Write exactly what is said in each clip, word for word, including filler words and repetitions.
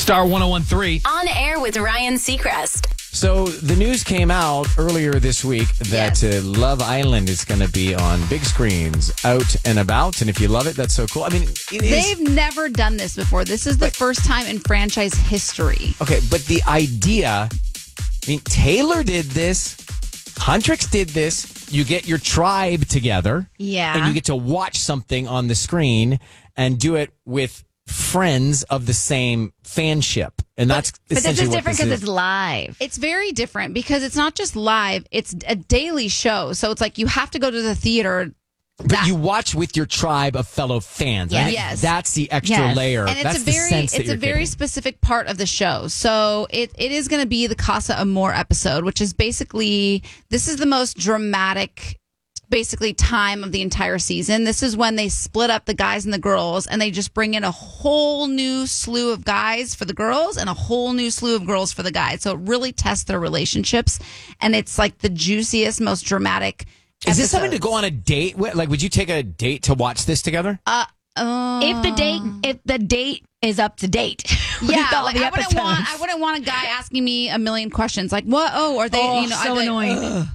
Star one oh one three. On air with Ryan Seacrest. So the news came out earlier this week that Yes. uh, Love Island is going to be on big screens, out and about. And if you love it, that's so cool. I mean, it is. They've never done this before. This is the first time in franchise history. Okay, but the idea, I mean, Taylor did this. Huntrix did this. You get your tribe together. Yeah. And you get to watch something on the screen and do it with friends of the same fanship. And that's But this essentially is what different this because is. it's live. It's very different because it's not just live, it's a daily show. So it's like you have to go to the theater. But that- you watch with your tribe of fellow fans. Yes. Right? Yes. That's the extra Yes. layer. And it's That's a the very sense that it's a you're very getting. specific part of the show. So it, it is going to be the Casa Amor episode, which is basically this is the most dramatic basically time of the entire season. This is when they split up the guys and the girls and they just bring in a whole new slew of guys for the girls and a whole new slew of girls for the guys. So it really tests their relationships and it's like the juiciest, most dramatic Is this something to episodes. go on a date with? Like, would you take a date to watch this together? Uh, uh, If the date, if the date is up to date, with Yeah, all like the I wouldn't episodes. want I wouldn't want a guy asking me a million questions like what oh are they Oh, you know so I'd be like, annoying.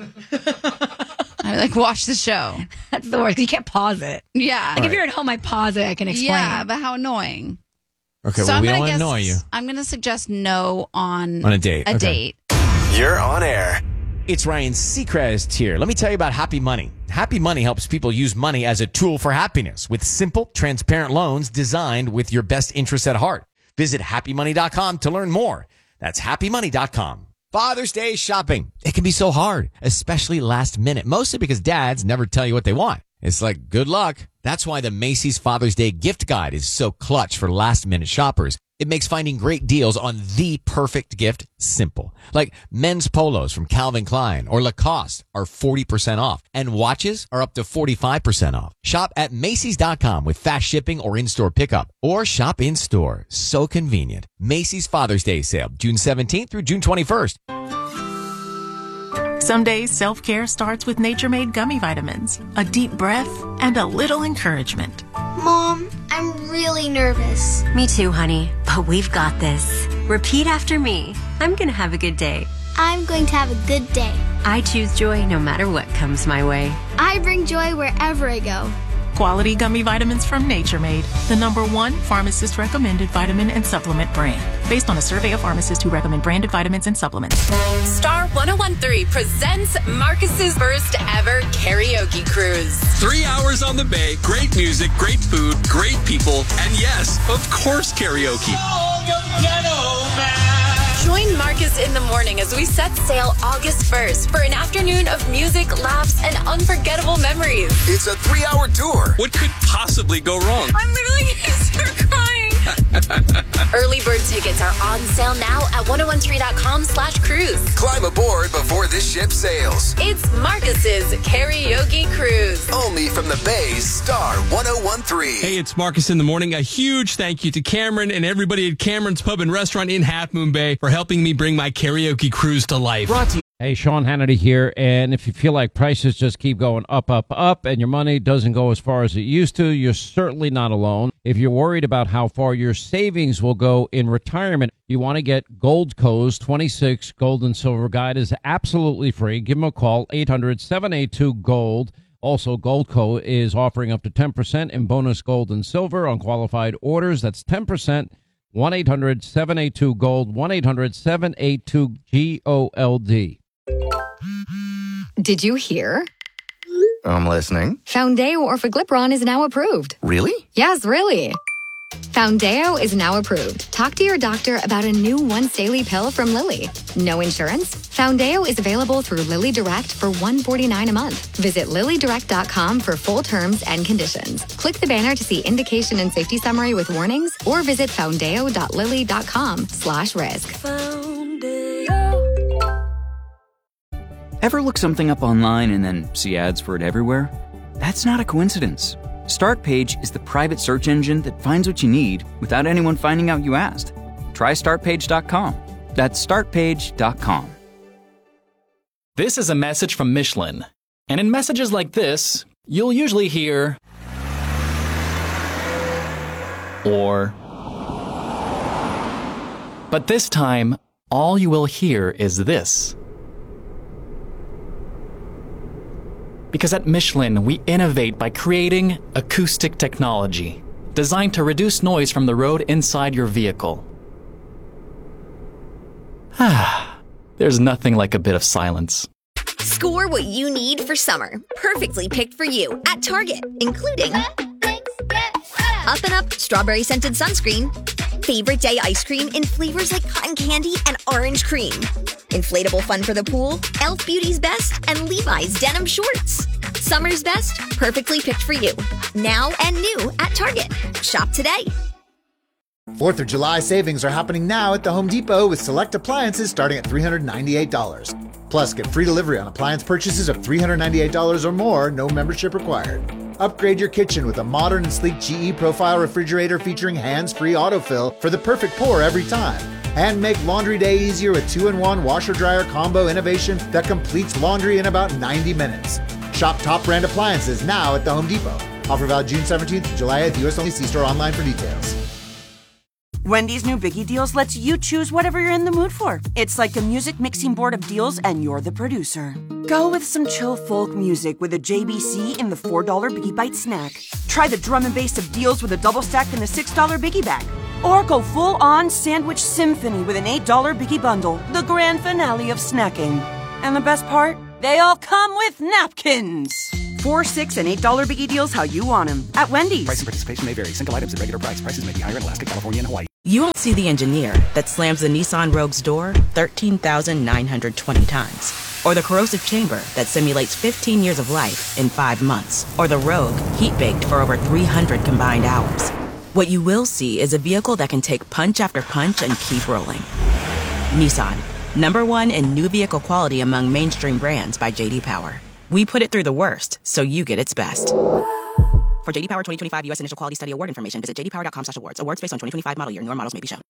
I like watch the show. That's the worst. You can't pause it. Yeah. Like if you're at home, I pause it. I can explain. Yeah, but how annoying. Okay, so well, I'm we gonna don't want to guess annoy you. I'm gonna suggest no on On a date, A okay. date. You're on air. It's Ryan Seacrest here. Let me tell you about Happy Money. Happy Money helps people use money as a tool for happiness with simple, transparent loans designed with your best interests at heart. Visit happy money dot com to learn more. That's happy money dot com. Father's Day shopping. It can be so hard, especially last minute, mostly because dads never tell you what they want. It's like, good luck. That's why the Macy's Father's Day gift guide is so clutch for last minute shoppers. It makes finding great deals on the perfect gift simple. Like men's polos from Calvin Klein or Lacoste are forty percent off and watches are up to forty-five percent off. Shop at Macy's dot com with fast shipping or in-store pickup or shop in-store. So convenient. Macy's Father's Day sale, June seventeenth through June twenty-first. Some days self-care starts with Nature-Made gummy vitamins, a deep breath, and a little encouragement. Mom, I'm really nervous. Me too, honey. But we've got this. Repeat after me. I'm going to have a good day. I'm going to have a good day. I choose joy no matter what comes my way. I bring joy wherever I go. Quality gummy vitamins from Nature-Made, the number one pharmacist-recommended vitamin and supplement brand. Based on a survey of pharmacists who recommend branded vitamins and supplements. Star one oh one three presents Marcus's first ever karaoke cruise. Three hours on the bay, great music, great food, great people, and yes, of course, karaoke. Join Marcus in the morning as we set sail August first for an afternoon of music, laughs, and unforgettable memories. It's a three-hour tour. What could possibly go wrong? I'm literally going to start crying. Early bird tickets are on sale now at ten thirteen dot com slash cruise. Climb aboard before this ship sails. It's Marcus's karaoke cruise. Only from the Bay's Star one oh one three. Hey, it's Marcus in the morning. A huge thank you to Cameron and everybody at Cameron's Pub and Restaurant in Half Moon Bay for helping me bring my karaoke cruise to life. Hey, Sean Hannity here, and if you feel like prices just keep going up, up, up, and your money doesn't go as far as it used to, you're certainly not alone. If you're worried about how far your savings will go in retirement, you want to get Goldco's twenty-six Gold and Silver Guide is absolutely free. Give them a call, eight hundred, seven eight two, GOLD. Also, Goldco is offering up to ten percent in bonus gold and silver on qualified orders. That's ten percent. one eight hundred, seven eight two, GOLD, one eight hundred, seven eight two, G O L D. Did you hear? I'm listening. Foundeo Orforglipron is now approved. Really? Yes, really. Foundeo is now approved. Talk to your doctor about a new once daily pill from Lilly. No insurance? Foundeo is available through Lilly Direct for one hundred forty-nine dollars a month. Visit lilly direct dot com for full terms and conditions. Click the banner to see indication and safety summary with warnings or visit foundeo dot lilly dot com slash risk. Ever look something up online and then see ads for it everywhere? That's not a coincidence. StartPage is the private search engine that finds what you need without anyone finding out you asked. Try start page dot com. That's start page dot com. This is a message from Michelin. And in messages like this, you'll usually hear or But this time, all you will hear is this. Because at Michelin, we innovate by creating acoustic technology designed to reduce noise from the road inside your vehicle. Ah, there's nothing like a bit of silence. Score what you need for summer. Perfectly picked for you at Target, including Up and Up strawberry scented sunscreen, favorite day ice cream in flavors like cotton candy and orange cream, inflatable fun for the pool, e l f Beauty's Best, and Levi's denim shorts. Summer's best, perfectly picked for you. Now and new at Target. Shop today. fourth of July savings are happening now at the Home Depot with select appliances starting at three hundred ninety-eight dollars. Plus, get free delivery on appliance purchases of three hundred ninety-eight dollars or more, no membership required. Upgrade your kitchen with a modern and sleek G E Profile refrigerator featuring hands-free autofill for the perfect pour every time. And make laundry day easier with two in one washer-dryer combo innovation that completes laundry in about ninety minutes. Shop top brand appliances now at the Home Depot. Offer valid June seventeenth to July eighth. U S only. See store online for details. Wendy's new Biggie Deals lets you choose whatever you're in the mood for. It's like a music mixing board of deals, and you're the producer. Go with some chill folk music with a J B C in the four dollar Biggie Bite snack. Try the drum and bass of deals with a double stack in the six dollar Biggie Bag. Or go full-on sandwich symphony with an eight dollar Biggie Bundle, the grand finale of snacking. And the best part? They all come with napkins. Four, six, and eight dollar Biggie Deals how you want them at Wendy's. Price and participation may vary. Single items at regular price. Prices may be higher in Alaska, California, and Hawaii. You won't see the engineer that slams the Nissan Rogue's door thirteen thousand nine hundred twenty times. Or the corrosive chamber that simulates fifteen years of life in five months. Or the Rogue heat-baked for over three hundred combined hours. What you will see is a vehicle that can take punch after punch and keep rolling. Nissan, number one in new vehicle quality among mainstream brands by J D Power. We put it through the worst, so you get its best. For J D Power twenty twenty-five U S Initial Quality Study Award information, visit j d power dot com slash awards. Awards based on twenty twenty-five model year. Newer models may be shown.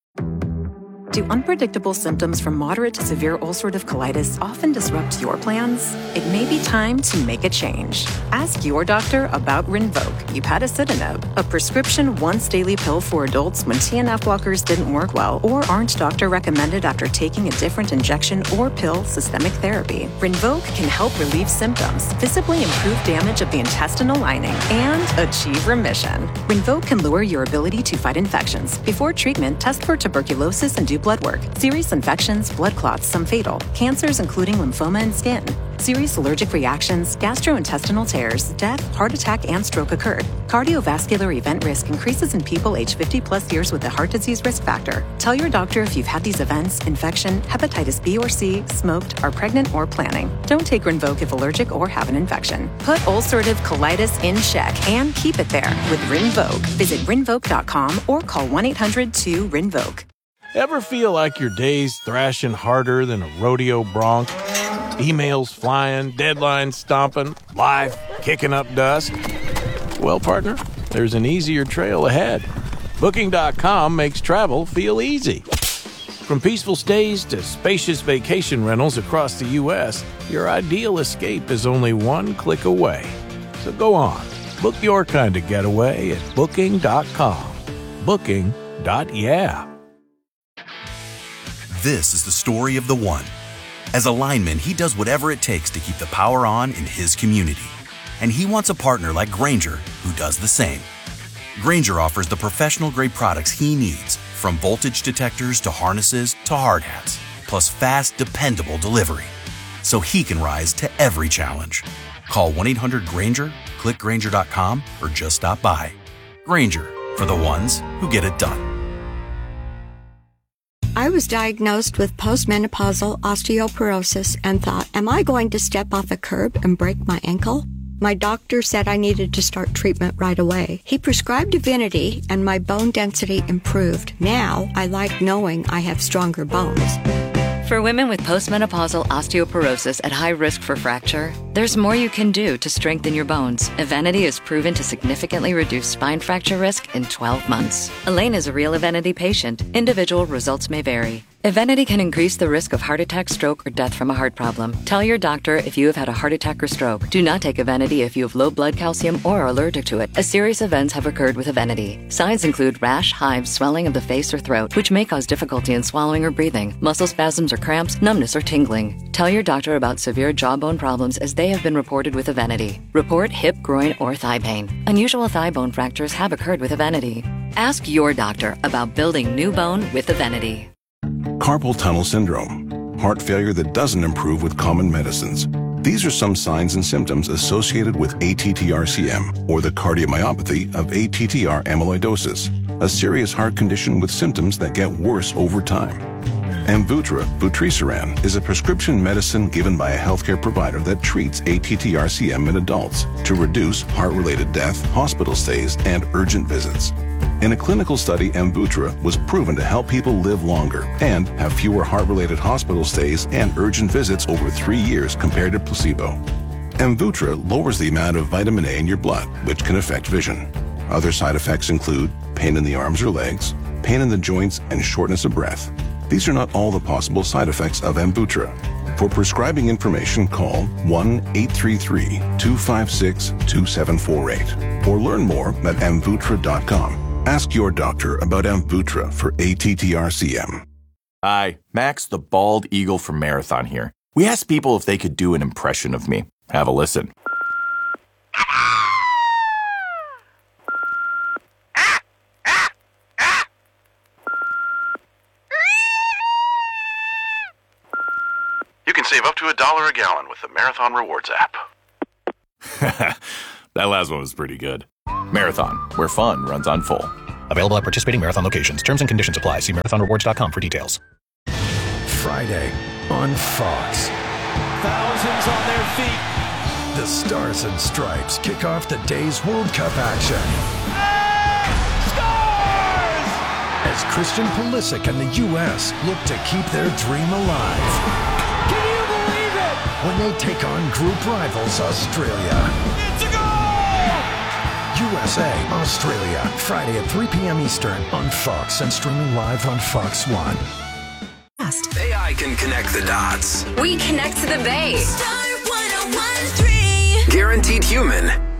Do unpredictable symptoms from moderate to severe ulcerative colitis often disrupt your plans? It may be time to make a change. Ask your doctor about Rinvoq, upadacitinib, a prescription once-daily pill for adults when T N F blockers didn't work well or aren't doctor-recommended after taking a different injection or pill systemic therapy. Rinvoq can help relieve symptoms, visibly improve damage of the intestinal lining, and achieve remission. Rinvoq can lower your ability to fight infections. Before treatment, test for tuberculosis and do blood work. Serious infections, blood clots, some fatal. Cancers including lymphoma and skin. Serious allergic reactions, gastrointestinal tears, death, heart attack, and stroke occurred. Cardiovascular event risk increases in people aged fifty plus years with a heart disease risk factor. Tell your doctor if you've had these events, infection, hepatitis B or C, smoked, are pregnant, or planning. Don't take Rinvoq if allergic or have an infection. Put ulcerative colitis in check and keep it there with Rinvoq. Visit rinvoq dot com or call one eight hundred two rinvoq. Ever feel like your day's thrashing harder than a rodeo bronc? Emails flying, deadlines stomping, life kicking up dust? Well, partner, there's an easier trail ahead. Booking dot com makes travel feel easy. From peaceful stays to spacious vacation rentals across the U S, your ideal escape is only one click away. So go on, book your kind of getaway at booking dot com. Booking. Yeah. This is the story of the one. As a lineman, he does whatever it takes to keep the power on in his community. And he wants a partner like Grainger who does the same. Grainger offers the professional-grade products he needs, from voltage detectors to harnesses to hard hats, plus fast, dependable delivery. So he can rise to every challenge. Call one eight hundred Grainger, click Grainger dot com, or just stop by. Grainger, for the ones who get it done. I was diagnosed with postmenopausal osteoporosis and thought, am I going to step off a curb and break my ankle? My doctor said I needed to start treatment right away. He prescribed Divinity and my bone density improved. Now I like knowing I have stronger bones. For women with postmenopausal osteoporosis at high risk for fracture, there's more you can do to strengthen your bones. Evenity is proven to significantly reduce spine fracture risk in twelve months. Elaine is a real Evenity patient. Individual results may vary. Evenity can increase the risk of heart attack, stroke, or death from a heart problem. Tell your doctor if you have had a heart attack or stroke. Do not take Evenity if you have low blood calcium or are allergic to it, as serious events have occurred with Evenity. Signs include rash, hives, swelling of the face or throat, which may cause difficulty in swallowing or breathing, muscle spasms or cramps, numbness or tingling. Tell your doctor about severe jawbone problems as they have been reported with Evenity. Report hip, groin, or thigh pain. Unusual thigh bone fractures have occurred with Evenity. Ask your doctor about building new bone with Evenity. Carpal tunnel syndrome, heart failure that doesn't improve with common medicines. These are some signs and symptoms associated with A T T R C M, or the cardiomyopathy of A T T R amyloidosis, a serious heart condition with symptoms that get worse over time. Amvuttra, vutrisiran, is a prescription medicine given by a healthcare provider that treats A T T R C M in adults to reduce heart-related death, hospital stays, and urgent visits. In a clinical study, Amvuttra was proven to help people live longer and have fewer heart-related hospital stays and urgent visits over three years compared to placebo. Amvuttra lowers the amount of vitamin A in your blood, which can affect vision. Other side effects include pain in the arms or legs, pain in the joints, and shortness of breath. These are not all the possible side effects of Amvuttra. For prescribing information, call one eight three three, two five six, two seven four eight or learn more at amvuttra dot com. Ask your doctor about Amvuttra for A T T R C M. Hi, Max the Bald Eagle from Marathon here. We asked people if they could do an impression of me. Have a listen. You can save up to a dollar a gallon with the Marathon Rewards app. That last one was pretty good. Marathon, where fun runs on full. Available at participating Marathon locations. Terms and conditions apply. See marathon rewards dot com for details. Friday on Fox. Thousands on their feet. The Stars and Stripes kick off the day's World Cup action. Stars! As Christian Pulisic and the U S look to keep their dream alive. Can you believe it? When they take on group rivals Australia. It's a goal! U S A, Australia, Friday at three p.m. Eastern on Fox and streaming live on Fox One. A I can connect the dots. We connect to the Bay. Star one oh one three. Guaranteed human.